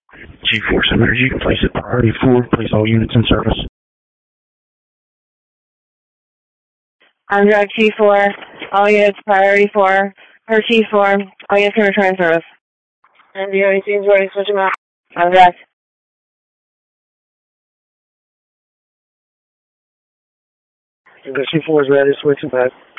G-Force Energy, place at priority 4, place all units in service. On direct G4, all units priority 4, per G4, all units can return service. And DOE teams ready, switch them out. On direct. The G4 is ready, switch them back.